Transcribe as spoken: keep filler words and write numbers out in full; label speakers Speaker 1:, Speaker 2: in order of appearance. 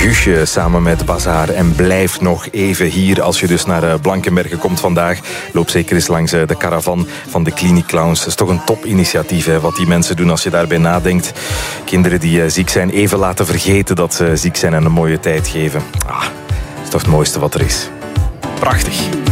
Speaker 1: Guusje samen met Bazaar. En blijf nog even hier als je dus naar Blankenberge komt vandaag. Loop zeker eens langs de caravan van de Clinic Clowns. Dat is toch een topinitiatief, hè, wat die mensen doen als je daarbij nadenkt. Kinderen die ziek zijn even laten vergeten dat ze ziek zijn en een mooie tijd geven. Ah, dat is toch het mooiste wat er is. Prachtig.